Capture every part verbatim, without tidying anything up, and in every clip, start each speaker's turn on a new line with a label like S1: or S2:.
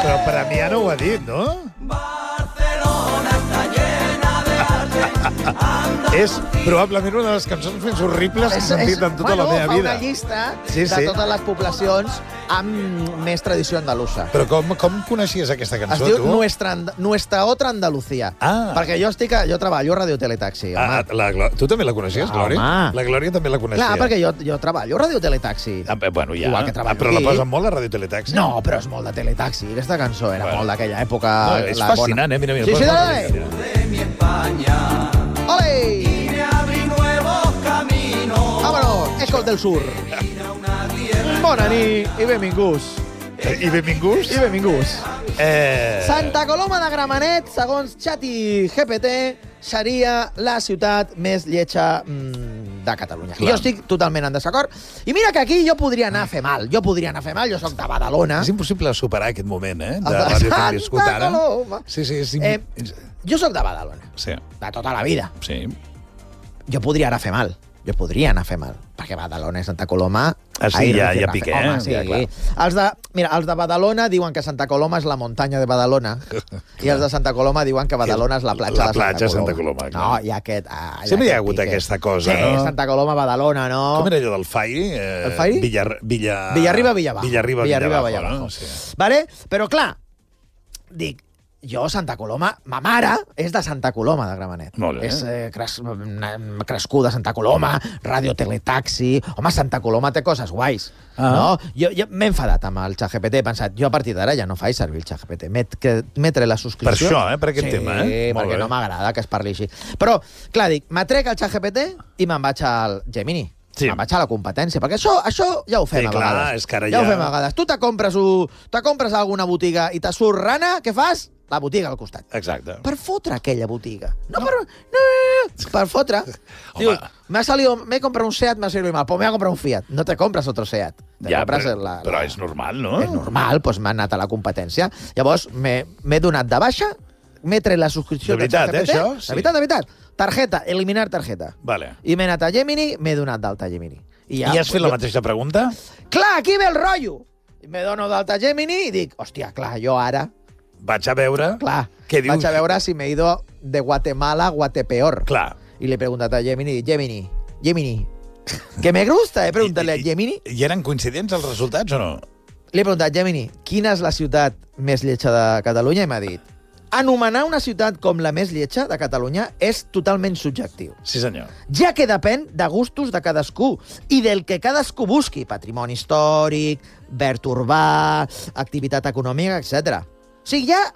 S1: però per a mi ja no ho ha dit, no?
S2: Barcelona está llena de arte.
S1: És probablement una de les cançons més horribles que he sentit en tota
S3: bueno,
S1: la meva
S3: fa
S1: vida.
S3: una llista
S1: Sí,
S3: de
S1: sí.
S3: totes les poblacions amb més tradició andalusa.
S1: Però com, com coneixies aquesta
S3: Es
S1: cançó,
S3: diu
S1: tu?
S3: Nuestra, Nuestra Otra Andalucía.
S1: Ah.
S3: Perquè jo estic a, jo treballo a Radio Teletaxi.
S1: Ah,
S3: home.
S1: la, Glo- tu també la coneixies,
S3: Ah,
S1: Glòria?
S3: home.
S1: La Glòria també la coneixia.
S3: Clar, perquè jo, jo treballo a Radio Teletaxi.
S1: Ah, bé, bueno, ja.
S3: Igual que treballo
S1: ah, però la
S3: aquí.
S1: posen molt a Radio Teletaxi?
S3: No, però és molt de Teletaxi. Aquesta cançó era
S1: Bueno.
S3: molt d'aquella època.
S1: No, és
S3: la
S1: fascinant,
S3: bona.
S1: eh? Mira, mira.
S3: Sí, sí,
S1: posa-
S3: dale.
S2: De mi España.
S3: Ole!
S2: Y me abrí nuevos caminos.
S3: Vámonos, Ecos del Sur. Bona nit i benvinguts.
S1: I benvinguts?
S3: I benvinguts.
S1: Eh...
S3: Santa Coloma de Gramenet, segons Xati G P T, seria la ciutat més lletja mm, de Catalunya.
S1: Clar.
S3: Jo estic totalment en desacord. I mira que aquí jo podria anar a fer mal. Jo podria anar a fer mal, jo sóc de Badalona.
S1: És impossible superar aquest moment, eh? De
S3: El de
S1: ràdio que hem viscut
S3: Santa
S1: ara.
S3: Coloma.
S1: Sí, sí, és...
S3: Eh, jo sóc de Badalona,
S1: Sí,
S3: de tota la vida.
S1: sí.
S3: Jo podria anar a fer mal. Jo podria anar a fer mal. Perquè Badalona i Santa Coloma...
S1: Ah, sí,
S3: ahí
S1: ja-
S3: no hi
S1: ja
S3: ha
S1: piqué,
S3: res. Home,
S1: eh?
S3: sí.
S1: Ja, clar.
S3: els de, mira, els de Badalona diuen que Santa Coloma és la muntanya de Badalona i els de Santa Coloma diuen que Badalona és la platja,
S1: La
S3: de, Santa
S1: platja de Santa
S3: Coloma.
S1: Coloma, clar.
S3: No, hi ha aquest... Ah,
S1: Sempre hi ha
S3: aquest
S1: hagut
S3: pique.
S1: aquesta cosa,
S3: sí,
S1: no?
S3: Santa Coloma, Badalona, no?
S1: Com era allò del Fai? Eh,
S3: El Fai?
S1: Villa, Villa...
S3: Villarriba, Villabajo.
S1: Villarriba,
S3: Villarriba,
S1: Villabajo,
S3: Villabajo.
S1: no? Sí.
S3: Vale? Però, clar, dic, jo, Santa Coloma, ma mare és de Santa Coloma, de Gramenet.
S1: Molt bé.
S3: És eh, cres, na- crescuda a Santa Coloma, Radio Teletaxi... Home, Santa Coloma té coses guais.
S1: Ah.
S3: No? Jo, jo m'he enfadat amb el ChatGPT, he pensat, jo a partir d'ara ja no faig servir el ChatGPT. M'he que m'he tret la subscripció.
S1: Per això, eh? Per aquest
S3: sí,
S1: tema, eh?
S3: Sí,
S1: Molt
S3: perquè
S1: bé.
S3: no m'agrada que es parli així. Però, clar, dic, m'atrec el ChatGPT i me'n vaig al Gemini.
S1: Sí.
S3: Me'n vaig a la competència, perquè això, això ja ho fem
S1: Sí,
S3: a
S1: clar,
S3: vegades.
S1: és que ara
S3: ja... ho
S1: ja-
S3: fem a vegades. Tu te compres, u- te compres a alguna botiga i te surt rana, què fas? La botiga al costat.
S1: Exacte.
S3: Per fotre aquella botiga. No, per... No, no, no. Per fotre. Diu, me ha salido, me he comprado un Seat, me ha salido mal. Pues me voy a comprar un Fiat. No te compras otro Seat. Te
S1: Ja,
S3: compres
S1: però,
S3: la, la...
S1: però és normal, no?
S3: És normal, doncs m'ha anat a la competència. Llavors, m'he m'he donat de baixa, m'he tret la subscripció
S1: De veritat,
S3: del
S1: eh,
S3: ChatGPT.
S1: això? Sí.
S3: De veritat, de veritat. Tarjeta, eliminar tarjeta.
S1: Vale.
S3: I m'he anat a Gemini, m'he donat d'alta a Gemini.
S1: I ja has fet la
S3: jo-
S1: mateixa pregunta?
S3: Clar, aquí ve el rotllo. Me dono d'alta a Gemini i dic, hòstia, clar, jo ara,
S1: Vaig a veure...
S3: clar,
S1: Què dius?
S3: vaig a veure si m'he ido de Guatemala a Guatepeor.
S1: Clar.
S3: Y le he preguntado a Gemini, Gemini, Gemini, que me gusta, he preguntat a
S1: I,
S3: Gemini,
S1: I, I eren coincidents els resultats o no?
S3: li he preguntat, Gemini, quina és la ciutat més lletja de Catalunya? I m'ha dit, anomenar una ciutat com la més lletja de Catalunya és totalment subjectiu.
S1: Sí, senyor.
S3: Ja que depèn de gustos de cadascú i del que cadascú busqui, patrimoni històric, verd urbà, activitat econòmica, etcètera. O sigui, ja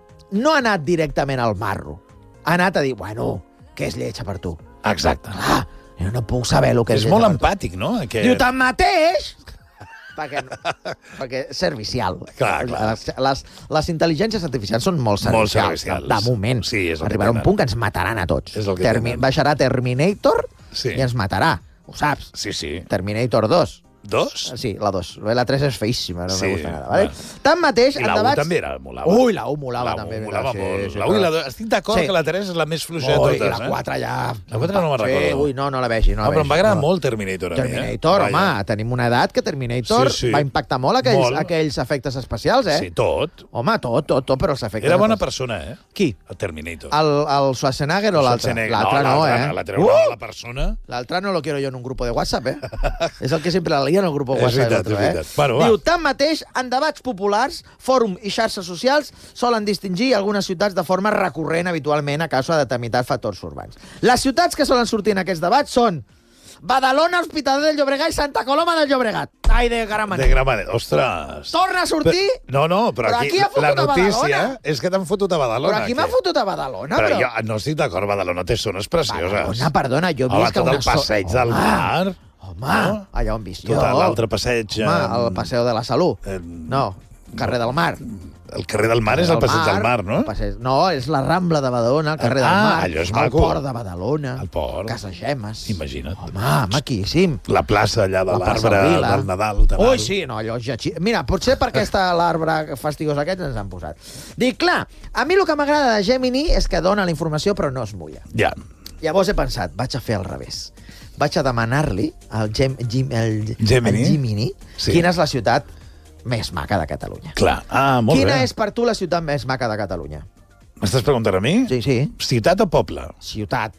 S3: no ha anat directament al marro. Ha anat a dir, bueno, què és lletja per tu?
S1: Exacte.
S3: Clar, jo no puc saber el que és,
S1: És
S3: lletja
S1: molt
S3: per tu.
S1: empàtic, no? Aquest...
S3: Diu, tanmateix... perquè, perquè és servicial.
S1: Clar, clar.
S3: Les, les, les intel·ligències artificials són molt
S1: Molt
S3: servicials.
S1: servicials.
S3: De moment.
S1: Sí, és el que
S3: Arribarà un
S1: tenen.
S3: punt que ens mataran a tots.
S1: És el que tenen.
S3: Baixarà Terminator
S1: Sí.
S3: i ens matarà. Ho saps?
S1: Sí, sí.
S3: Terminator dos.
S1: Dos?
S3: Sí, la dos. La tres és feíssima, no
S1: Sí,
S3: me gusta nada. ¿vale?
S1: bueno.
S3: Tanmateix,
S1: I
S3: en
S1: la u
S3: debats...
S1: també era, molava.
S3: Ui, la u molava
S1: La u
S3: també.
S1: molava
S3: sí,
S1: molt.
S3: sí,
S1: La u i
S3: però-
S1: la dos. Estic d'acord
S3: Sí.
S1: que la tres és la més fluixa de
S3: Ui,
S1: totes.
S3: i la quatre ja...
S1: La quatre no me'n
S3: Sí,
S1: recordo.
S3: ui, no, no la vegi, no la
S1: Ah, però em va
S3: vegi,
S1: agradar
S3: no.
S1: molt Terminator, a mi, eh?
S3: Terminator,
S1: Vaja.
S3: home, tenim una edat que Terminator
S1: Sí, sí.
S3: va impactar molt aquells,
S1: Molt.
S3: aquells efectes especials, eh?
S1: Sí, tot.
S3: Home, tot, tot, tot, però els efectes...
S1: Era bona
S3: especials.
S1: persona, eh?
S3: Qui?
S1: El Terminator.
S3: El, el Schwarzenegger o l'altre?
S1: Schwarzenegger.
S3: L'altre no,
S1: l'altre
S3: eh?
S1: L'altre era una persona...
S3: L'altre no lo quiero yo en un grupo de WhatsApp, eh? És el que sempre la lia en el grupo de
S1: És
S3: WhatsApp.
S1: veritat,
S3: l'altre,
S1: és veritat.
S3: Eh?
S1: Bueno, va.
S3: Diu, tanmateix, en debats populars, fòrum i xarxes socials solen distingir algunes ciutats de forma recurrent habitualment a causa de determinats factors urbans. Les ciutats que solen sortir en aquests debats són Badalona, Hospitalet del Llobregat i Santa Coloma del Llobregat. Ai, de Gramenet.
S1: De Gramenet. Ostres.
S3: Torna a sortir...
S1: No, no, però,
S3: Però
S1: aquí,
S3: aquí ha fotut
S1: la
S3: a
S1: notícia
S3: Badalona.
S1: és que t'han fotut a Badalona.
S3: Però aquí m'ha fotut a Badalona,
S1: Però,
S3: però...
S1: jo no estic d'acord, Badalona té zones precioses.
S3: Badalona, perdona, jo
S1: Home,
S3: visc a
S1: tot
S3: una...
S1: el passeig
S3: so-
S1: del
S3: Home,
S1: mar.
S3: Home,
S1: No?
S3: allà on visc jo.
S1: Tot l'altre passeig...
S3: Home, el Paseo de la Salut.
S1: Eh,
S3: No, carrer del Mar.
S1: El carrer del Mar és el passeig del Mar, no?
S3: el passeig- No, és la Rambla de Badalona, el carrer del
S1: Ah,
S3: Mar.
S1: allò és
S3: el
S1: maco.
S3: Port de Badalona.
S1: El port.
S3: Casa Gemes.
S1: Imagina't.
S3: Home, maquíssim.
S1: La plaça allà de
S3: La plaça
S1: l'arbre
S3: Vila.
S1: del Nadal. de
S3: Ui,
S1: dalt.
S3: sí, no, allò ja... xi- Mira, potser per aquesta l'arbre fastigós aquest ens han posat. Dic, clar, a mi el que m'agrada de Gemini és que dona la informació però no es mulla.
S1: Ja.
S3: Llavors he pensat, vaig a fer al revés. Vaig a demanar-li al Gem, Gem, el,
S1: Gemini?
S3: al Gemini
S1: Sí.
S3: quina és la ciutat més maca de Catalunya.
S4: Clar. Ah, molt
S3: Quina
S4: bé.
S3: és per tu la ciutat més maca de Catalunya?
S4: M'estàs preguntant a mi?
S3: Sí, sí.
S4: Ciutat o poble?
S3: Ciutat.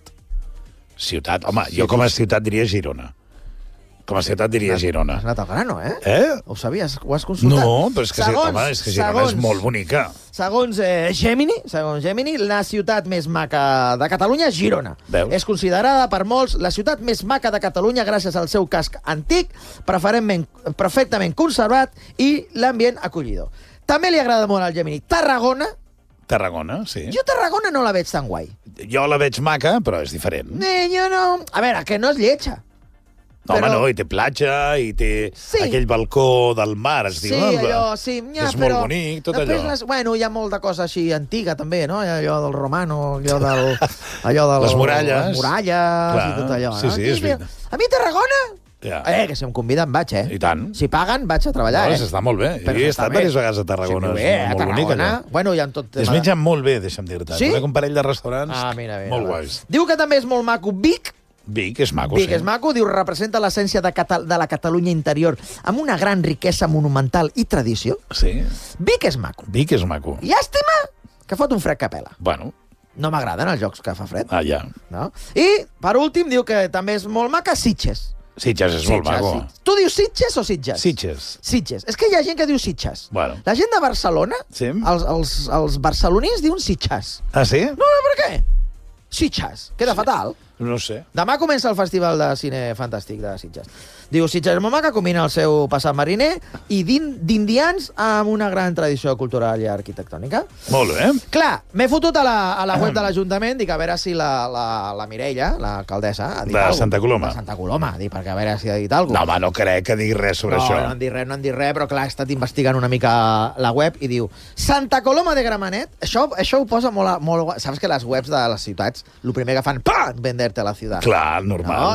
S4: Ciutat. Home, jo com a ciutat diria Girona. Com a ciutat diria Girona.
S3: Has anat al grano, eh?
S4: Eh?
S3: Ho sabies? Ho has consultat?
S4: No, però és que,
S3: segons,
S4: home, és que Girona
S3: segons,
S4: és molt bonica.
S3: Segons eh, Gemini, segons Gemini, la ciutat més maca de Catalunya és Girona.
S4: Veus?
S3: És considerada per molts la ciutat més maca de Catalunya gràcies al seu casc antic, preferentment, perfectament conservat i l'ambient acollidor. També li agrada molt al Gemini Tarragona.
S4: Tarragona, sí.
S3: Jo Tarragona no la veig tan guai.
S4: Jo la veig maca, però és diferent.
S3: Eh, jo no... A veure, que no és lletja.
S4: No, home,
S3: però-
S4: no, i té platja, i té
S3: Sí.
S4: aquell balcó del mar, es diu.
S3: Sí,
S4: no?
S3: allò, sí. Ja,
S4: és
S3: però
S4: molt bonic, tot
S3: després
S4: allò.
S3: Les, bueno, hi ha molta cosa així antiga, també, no? Hi ha allò del romano, allò del... Allò del
S4: Les muralles.
S3: Les muralles
S4: Clar,
S3: i tot allò.
S4: sí,
S3: no?
S4: sí,
S3: I
S4: és
S3: mira,
S4: veritat.
S3: A mi Tarragona...
S4: Ja.
S3: Eh, que si em conviden vaig, eh?
S4: I tant.
S3: Si paguen, vaig a treballar,
S4: No,
S3: eh?
S4: està molt bé. Jo he estat diverses vegades a Tarragona.
S3: Sí,
S4: és
S3: bé, a
S4: molt bonic,
S3: Tarragona.
S4: allò.
S3: Bueno, hi ha tot...
S4: Es menja molt bé, deixa'm dir-te.
S3: Sí?
S4: Conec un parell de restaurants
S3: Ah, mira, mira.
S4: molt
S3: va.
S4: guais.
S3: Diu que també és molt maco Vic.
S4: Vic és maco,
S3: Vic
S4: sí.
S3: és maco, diu, representa l'essència de, Cata de la Catalunya interior amb una gran riquesa monumental i tradició.
S4: Sí.
S3: Vic és maco.
S4: Vic és maco.
S3: Llàstima que fot un fred que pela.
S4: Bueno,
S3: No m'agraden els jocs que fa fred.
S4: ah, ja.
S3: No? I, per últim, diu que també és molt maca Sitges.
S4: Sitges és molt maco.
S3: Sitges. Tu dius Sitges o Sitges?
S4: Sitges.
S3: Sitges. És que hi ha gent que diu Sitges.
S4: Bueno.
S3: La gent de Barcelona,
S4: Sí.
S3: els, els, els barcelonins diuen Sitges.
S4: Ah, sí?
S3: No, no, per què? Sitges. Queda fatal.
S4: No sé.
S3: Demà comença el Festival de Cine Fantàstic de Sitges. Diu, Sitges és molt maca, combina el seu passat mariner i d'in- d'indians amb una gran tradició cultural i arquitectònica.
S4: Molt bé.
S3: Clar, m'he fotut a la, a la web de l'Ajuntament, dic a veure si la, la, la Mireia, l'alcaldessa, ha dit
S4: De
S3: alguna
S4: Santa Coloma.
S3: De Santa Coloma, dic, perquè a veure si ha dit alguna
S4: No, home, no crec que digui res sobre
S3: no,
S4: això.
S3: no han dit res, no han dit res, però clar, he estat investigant una mica la web i diu Santa Coloma de Gramenet, això, això ho posa molt, a- molt... guai. Saps que les webs de les ciutats, el primer que fan, pam, venderte la ciutat.
S4: Clar, normal.
S3: No?